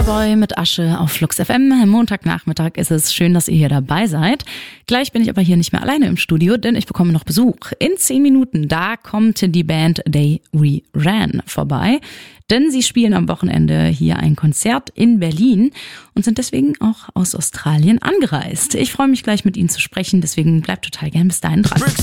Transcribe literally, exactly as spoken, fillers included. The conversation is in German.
Boy mit Asche auf Flux F M. Montagnachmittag ist es. Schön, dass ihr hier dabei seid. Gleich bin ich aber hier nicht mehr alleine im Studio, denn ich bekomme noch Besuch. In zehn Minuten, da kommt die Band They We Ran vorbei. Denn sie spielen am Wochenende hier ein Konzert in Berlin und sind deswegen auch aus Australien angereist. Ich freue mich gleich mit ihnen zu sprechen, deswegen bleibt total gern bis dahin dran.